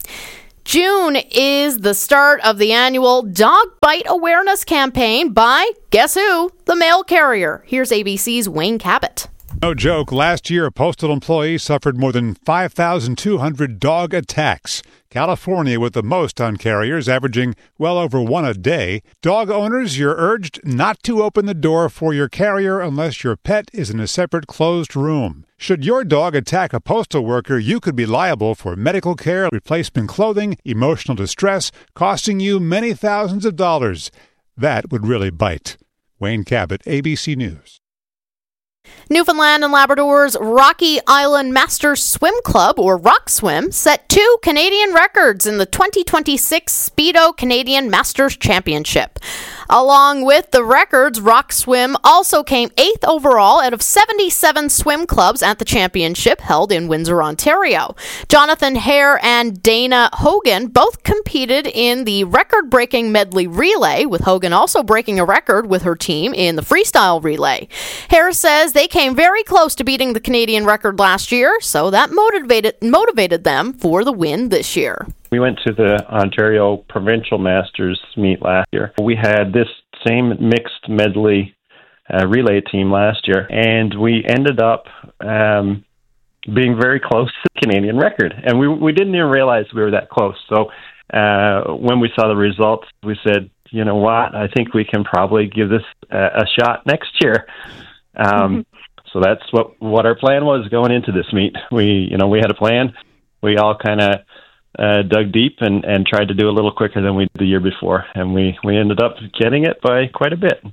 June is the start of the annual Dog Bite Awareness Campaign by, guess who, the mail carrier. Here's A B C's Wayne Cabot. No joke, last year a postal employee suffered more than five thousand two hundred dog attacks. California with the most on carriers, averaging well over one a day. Dog owners, you're urged not to open the door for your carrier unless your pet is in a separate closed room. Should your dog attack a postal worker, you could be liable for medical care, replacement clothing, emotional distress, costing you many thousands of dollars. That would really bite. Wayne Cabot, A B C News. Newfoundland and Labrador's Rocky Island Masters Swim Club, or Rock Swim, set two Canadian records in the twenty twenty-six Speedo Canadian Masters Championship. Along with the records, Rock Swim also came eighth overall out of seventy-seven swim clubs at the championship held in Windsor, Ontario. Jonathan Hare and Dana Hogan both competed in the record-breaking medley relay, with Hogan also breaking a record with her team in the freestyle relay. Hare says they came very close to beating the Canadian record last year, so that motivated motivated them for the win this year. We went to the Ontario Provincial Masters meet last year. We had this same mixed medley uh, relay team last year, and we ended up um, being very close to the Canadian record. And we we didn't even realize we were that close. So uh, when we saw the results, we said, you know what, I think we can probably give this a, a shot next year. Um, mm-hmm. So that's what, what our plan was going into this meet. We, you know, we had a plan. We all kind of uh, dug deep and, and tried to do a little quicker than we did the year before. And we, we ended up getting it by quite a bit.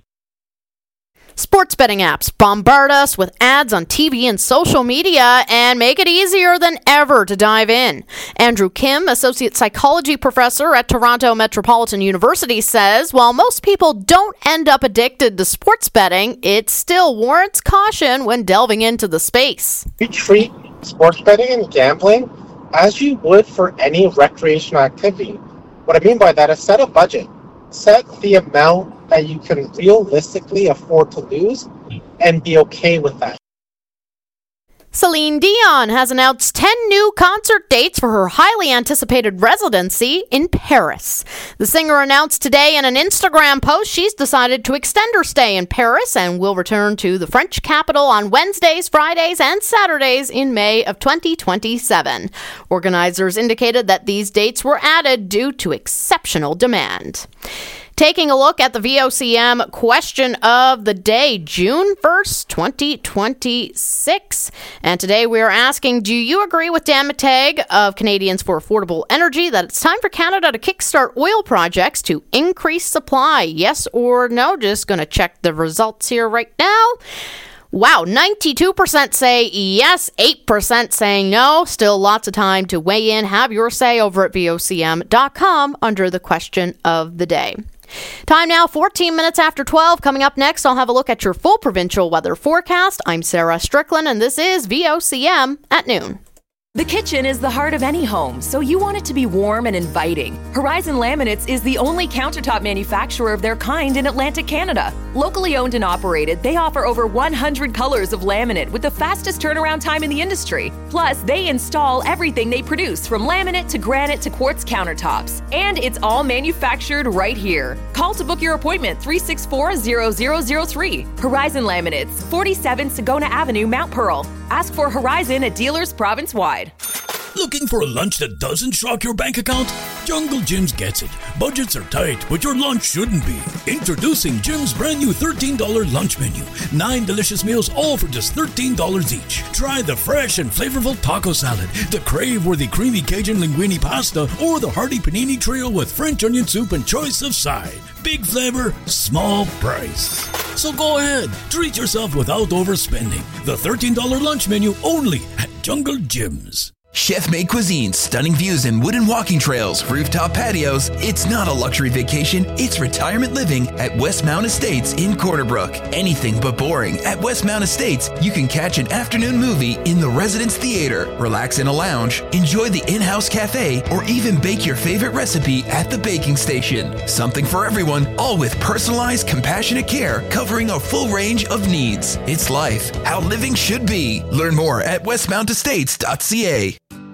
Sports betting apps bombard us with ads on T V and social media and make it easier than ever to dive in. Andrew Kim, associate psychology professor at Toronto Metropolitan University, says while most people don't end up addicted to sports betting, it still warrants caution when delving into the space. We treat sports betting and gambling as you would for any recreational activity. What I mean by that is set a budget. Set the amount that you can realistically afford to lose and be okay with that. Celine Dion has announced ten new concert dates for her highly anticipated residency in Paris. The singer announced today in an Instagram post she's decided to extend her stay in Paris and will return to the French capital on Wednesdays, Fridays, and Saturdays in May of twenty twenty-seven. Organizers indicated that these dates were added due to exceptional demand. Taking a look at the V O C M question of the day, June first, twenty twenty-six. And today we are asking, do you agree with Dan Mateg of Canadians for Affordable Energy that it's time for Canada to kickstart oil projects to increase supply? Yes or no? Just going to check the results here right now. Wow, ninety-two percent say yes, eight percent saying no. Still lots of time to weigh in. Have your say over at V O C M dot com under the question of the day. Time now, fourteen minutes after twelve. Coming up next, I'll have a look at your full provincial weather forecast. I'm Sarah Strickland, and this is V O C M at noon. The kitchen is the heart of any home, so you want it to be warm and inviting. Horizon Laminates is the only countertop manufacturer of their kind in Atlantic Canada. Locally owned and operated, they offer over one hundred colors of laminate with the fastest turnaround time in the industry. Plus, they install everything they produce, from laminate to granite to quartz countertops. And it's all manufactured right here. Call to book your appointment, three six four, zero zero zero three. Horizon Laminates, forty-seven Sagona Avenue, Mount Pearl. Ask for Horizon at dealers province-wide. Looking for a lunch that doesn't shock your bank account? Jungle Jim's gets it. Budgets are tight, but your lunch shouldn't be. Introducing Jim's brand new thirteen dollars lunch menu. Nine delicious meals, all for just thirteen dollars each. Try the fresh and flavorful taco salad, the crave-worthy creamy Cajun linguine pasta, or the hearty panini trio with French onion soup and choice of side. Big flavor, small price. So go ahead, treat yourself without overspending. The thirteen dollars lunch menu only at Jungle Jim's. Chef-made cuisine, stunning views and wooden walking trails, rooftop patios. It's not a luxury vacation, it's retirement living at Westmount Estates in Corner Brook. Anything but boring. At Westmount Estates, you can catch an afternoon movie in the Residence Theater, relax in a lounge, enjoy the in-house cafe, or even bake your favorite recipe at the baking station. Something for everyone, all with personalized, compassionate care covering a full range of needs. It's life, how living should be. Learn more at westmount estates dot c a.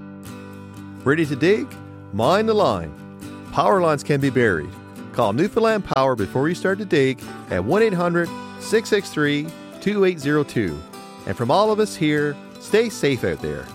Ready to dig? Mind the line. Power lines can be buried. Call Newfoundland Power before you start to dig at one eight hundred, six six three, two eight zero two. And from all of us here, stay safe out there.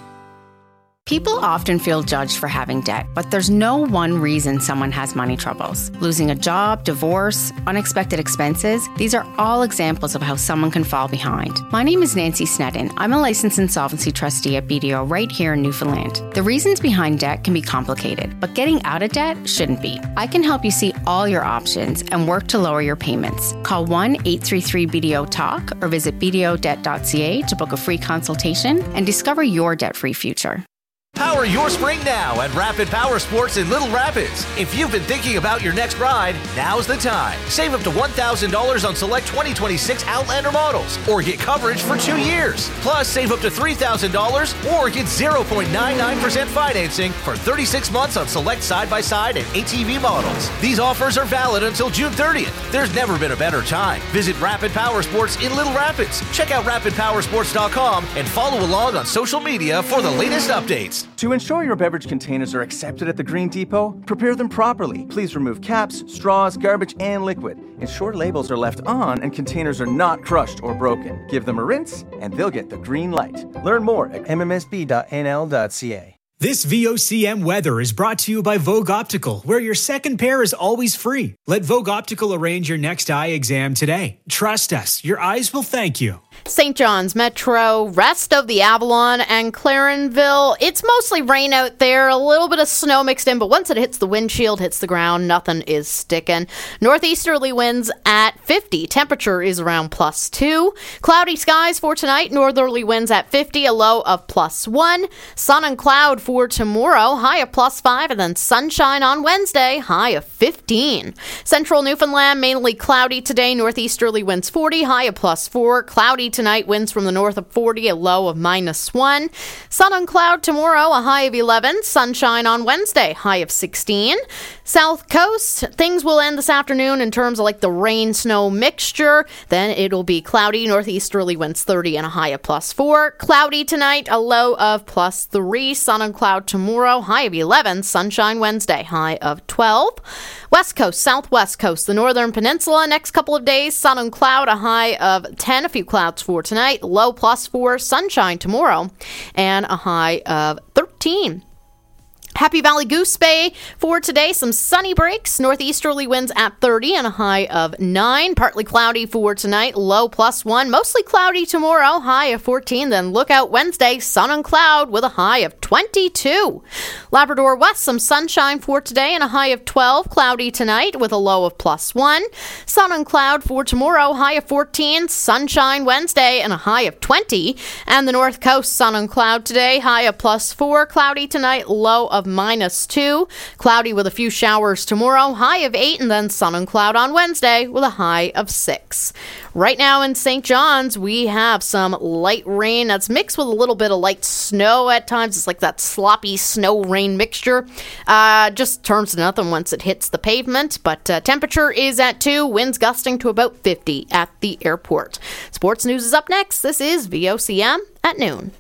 People often feel judged for having debt, but there's no one reason someone has money troubles. Losing a job, divorce, unexpected expenses, these are all examples of how someone can fall behind. My name is Nancy Sneddon. I'm a licensed insolvency trustee at B D O right here in Newfoundland. The reasons behind debt can be complicated, but getting out of debt shouldn't be. I can help you see all your options and work to lower your payments. Call one eight three three B D O talk or visit b d o debt dot c a to book a free consultation and discover your debt-free future. Power your spring now at Rapid Power Sports in Little Rapids. If you've been thinking about your next ride, now's the time. Save up to one thousand dollars on select twenty twenty-six Outlander models or get coverage for two years. Plus, save up to three thousand dollars or get zero point nine nine percent financing for thirty-six months on select side-by-side and A T V models. These offers are valid until June thirtieth. There's never been a better time. Visit Rapid Power Sports in Little Rapids. Check out rapid power sports dot com and follow along on social media for the latest updates. To ensure your beverage containers are accepted at the Green Depot, prepare them properly. Please remove caps, straws, garbage, and liquid. Ensure labels are left on and containers are not crushed or broken. Give them a rinse, and they'll get the green light. Learn more at m m s b dot n l dot c a. This V O C M weather is brought to you by Vogue Optical, where your second pair is always free. Let Vogue Optical arrange your next eye exam today. Trust us, your eyes will thank you. Saint John's Metro, rest of the Avalon and Clarenville. It's mostly rain out there, a little bit of snow mixed in, but once it hits the windshield, hits the ground, nothing is sticking. Northeasterly winds at fifty. Temperature is around plus two. Cloudy skies for tonight. Northerly winds at fifty, a low of plus one. Sun and cloud for tomorrow, high of plus five, and then sunshine on Wednesday, high of fifteen. Central Newfoundland, mainly cloudy today. Northeasterly winds forty, high of plus four. Cloudy tonight, winds from the north of forty, a low of minus one. Sun and cloud tomorrow, a high of eleven. Sunshine on Wednesday, high of sixteen. South Coast, things will end this afternoon in terms of like the rain-snow mixture. Then it'll be cloudy, northeasterly winds thirty and a high of plus four. Cloudy tonight, a low of plus three. Sun and cloud tomorrow, high of eleven. Sunshine Wednesday, high of twelve. West Coast, Southwest Coast, the Northern Peninsula, next couple of days, sun and cloud, a high of ten. A few clouds for tonight, low plus four. Sunshine tomorrow, and a high of thirteen. Happy Valley Goose Bay for today. Some sunny breaks. Northeasterly winds at thirty and a high of nine. Partly cloudy for tonight. Low plus one. Mostly cloudy tomorrow. High of fourteen. Then look out Wednesday. Sun and cloud with a high of twenty-two. Labrador West. Some sunshine for today and a high of twelve. Cloudy tonight with a low of plus one. Sun and cloud for tomorrow. High of fourteen. Sunshine Wednesday and a high of twenty. And the North Coast. Sun and cloud today. High of plus four. Cloudy tonight. Low of minus two. Cloudy with a few showers tomorrow, high of eight, and then sun and cloud on Wednesday with a high of six. Right now in Saint John's, we have some light rain that's mixed with a little bit of light snow at times. It's like that sloppy snow rain mixture. Uh, just turns to nothing once it hits the pavement, but uh, temperature is at two, winds gusting to about fifty at the airport. Sports news is up next. This is V O C M at noon.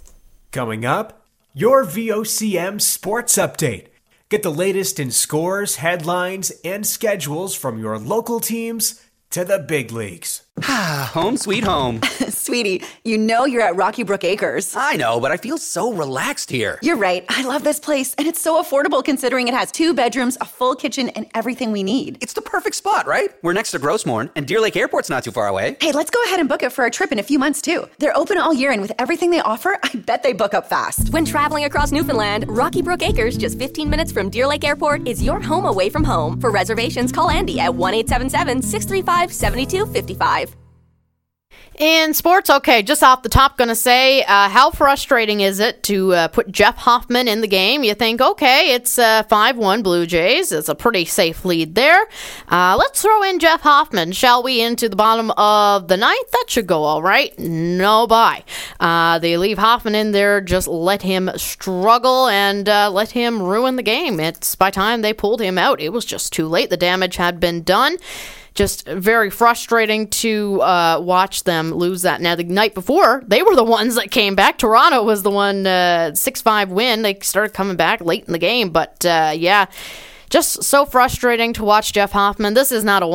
Coming up, your V O C M Sports Update. Get the latest in scores, headlines, and schedules from your local teams to the big leagues. Ah, home sweet home. Sweetie, you know you're at Rocky Brook Acres. I know, but I feel so relaxed here. You're right. I love this place, and it's so affordable considering it has two bedrooms, a full kitchen, and everything we need. It's the perfect spot, right? We're next to Grossmorn, and Deer Lake Airport's not too far away. Hey, let's go ahead and book it for a trip in a few months, too. They're open all year, and with everything they offer, I bet they book up fast. When traveling across Newfoundland, Rocky Brook Acres, just fifteen minutes from Deer Lake Airport, is your home away from home. For reservations, call Andy at one eight seven seven, six three five, seven two five five. In sports, okay, just off the top, going to say, uh, how frustrating is it to uh, put Jeff Hoffman in the game? You think, okay, it's uh, five one Blue Jays. It's a pretty safe lead there. Uh, let's throw in Jeff Hoffman, shall we, into the bottom of the ninth? That should go all right. No bye. Uh, they leave Hoffman in there, just let him struggle and uh, let him ruin the game. It's by the time they pulled him out, it was just too late. The damage had been done. Just very frustrating to uh, watch them lose that. Now, the night before, they were the ones that came back. Toronto was the one uh, six five win. They started coming back late in the game. But, uh, yeah, just so frustrating to watch Jeff Hoffman. This is not a